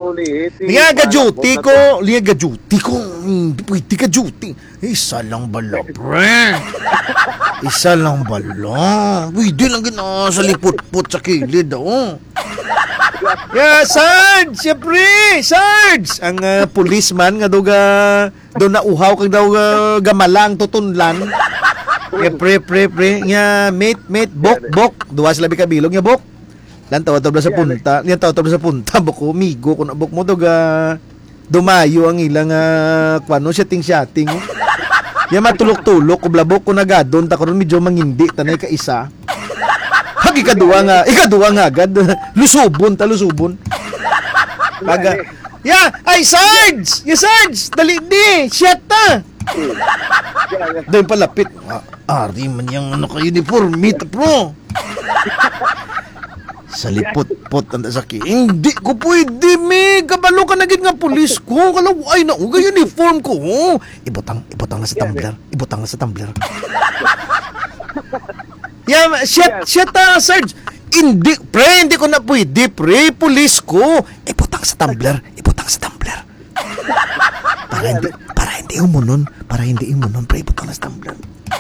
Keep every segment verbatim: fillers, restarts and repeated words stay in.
ulit. Liya gajuti ko, liya gajuti ko. Hindi pwede gajuti. Isa lang bala, pre. Isa lang bala. Pwede lang gina sa lipot-pot sa kilid, oh. Yeah, Sarge! Siyempre! Sarge! Ang uh, policeman nga daw ga daw nauhaw kag daw uh, gamalang tutunlan. Yeah, pre, pre, pre. Yeah, mate, mate, bok, bok. Duwa sila bikabilog niya, bok. Lan tawad-tawad sa punta. Yan tawad-tawad sa punta. Boko, migo. Kung bok mo daw ga dumayo ang ilang uh, kwano, setting-setting. Yan matulok-tulok. Kublabok ko na gadon. Takoron medyo mangindi. Tanay ka isa. Pag ikaduwa nga, ikaduwa nga agad. Lusubon, ta lusubon. Pag, yeah, ay Sarge! Yeah, Sarge! Dali di! Shit ta! Dahil palapit. Ah, ari man yung ano ka uniform, meet bro. Sa lipot-pot ang saki. Hindi ko pwede, me. Kabalo ka naging nga pulis ko. Kalaw, ay na, uga uniform ko. Ibutang, ibutang na sa tumbler. Ibutang na sa tumbler. Yeah, shit, shit ah, Sarge. Hindi, pre, hindi ko na pwede, pre, pulis ko. Ibutang sa tumbler, ibutang sa tumbler. Para hindi, para hindi umunon, para hindi umunon, pre, ibutang na sa tumbler.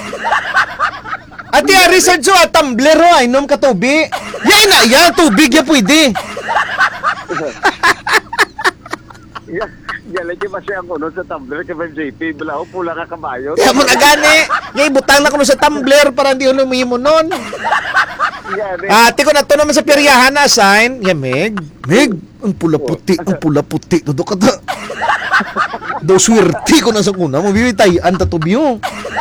Ati, ari, Sarge, ah, tumbler, oh, inom ka tubig. Yan na, yan, tubig, yan pwede. Yan, yan lagi ba siya ang uno sa tumbler kay J P? Balaw, pula ka kabayo. Yan mo na gani. Yan, ibutang na ko sa tumbler para hindi umimo nun. Ate ko na to naman sa peryahan na sign. Yan, Meg. Meg, ang pula-puti, ang pula-puti. Dodo ka ta. Daw swerte ko na sa kuna. Mabibitayan ta tubiyo.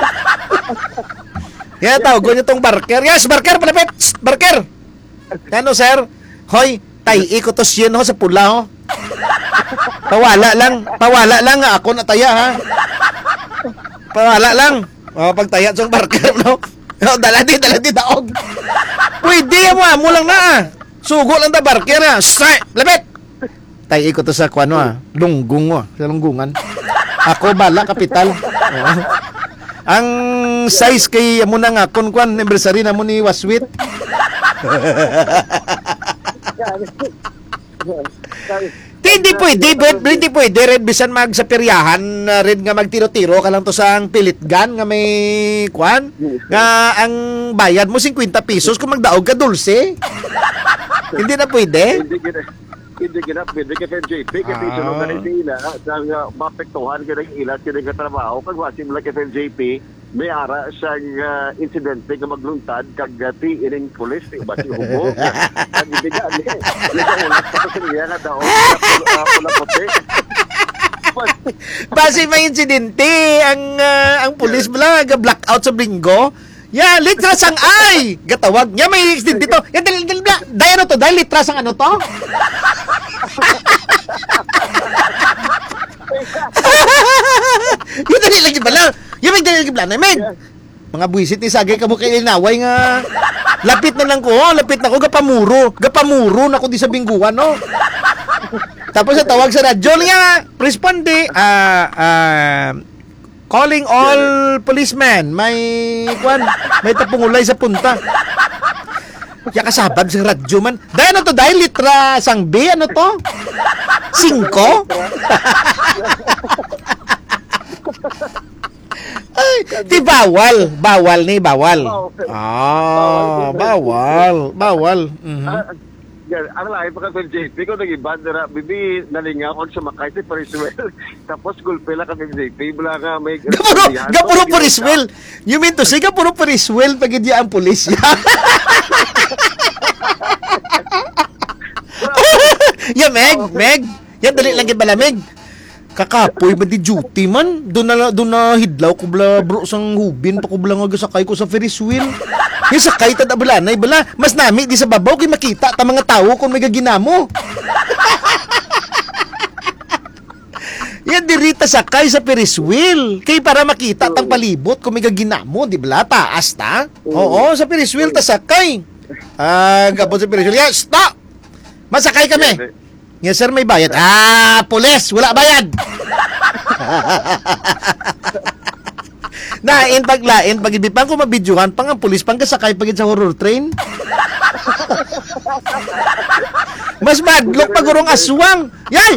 Yan, tawag ko niyo tong barker. Yes, barker, palapit. Shh, barker. Ano, sir? Hoy, tayi ko to siya ho sa pula, ho. Pawala lang. Pawala lang nga ako nataya, ha. Pawala lang. O, pagtaya sa barker, no? O, dalati, dalati, daog. Pwede mo, amo lang na, ah. Sugo lang ta barker, ha. Shh, lapit. Tayi ko to sa kwano, ha. Lunggong, ha. Sa lunggungan. Ako, bala, kapital. O. Ang size kay amo na nga, kun-kwan, anniversary na mo ni Waswit. Hindi pwede, hindi pwede red bisan mag sa peryahan uh, red nga magtiro-tiro ka lang to sa ang pilit gun nga may kwan nga ang bayad mo fifty pesos kung magdaog ka dulce. Hindi na pwede. Hindi gina, hindi gina pwede kay J P kay Ah. piso no kanila ila sa uh, mapektuhan kay ila kay nga trabaho kag wasim la kay J P may ara sa uh, insidente nga magluntad kag uh, ti ining pulis ti basi hubo kag biga ni ila wala pa sa niya nga daw pula puti. Base may insidente ang uh, ang pulis bala ga blackout sa Bingo. Ya, litras ang ay. Gatawag. Ya may insidente to. Ya dali dali dai ano to? Dai litras ang ano to? Yung dali lagi bala. Yung may dali lagi bala na, Meg. Mga buwisit ni Sagay kamo kay Linaway nga. Lapit na lang ko, lapit na ko gapamuro. Gapamuro na ko di sa Bingguan, no? Tapos sa tawag sa radyo niya, responde, ah, ah, calling all policemen. May, kwan, may tapungulay sa punta. Kaya kasabag sa radyo man. Dahil ano to, dahil litra sang B, ano to? Cinco? Ay, di bawal. Bawal ni, bawal. Ah, bawal. Bawal. Mhm. Ang lahi pa ka J P ko nag-ibad na bibi nalingaw ako sa makay si Pariswell tapos gulpe lang kami J P bula ka may Gapuro, gapuro Pariswell. You mean to say gapuro Pariswell pag hindi ang pulis. Ya Meg, Meg. Yan dali lang gid bala Meg. Kakapoy ba di duty man? Doon na doon na hidlaw ko bla bro sang hubin pa ko bla nga sakay ko sa Ferris wheel. Yung sakay ta bala nay bala mas nami di sa babaw kay makita ta mga tawo kung may gaginamo. Yan dirita sakay sa Ferris wheel kay para makita tang palibot kung may gaginamo di bala taas ta. Oo, sa Ferris wheel ta sakay. Ah, gabon sa Ferris wheel. Yeah, stop. Masakay kami. Yes sir, may bayad. Ah, pulis, wala bayad. Nain paglain, pag-ibipang ko mabidyohan, pang ang pulis, pang kasakay pagid sa horror train. Mas madlok pag urong aswang. Yay,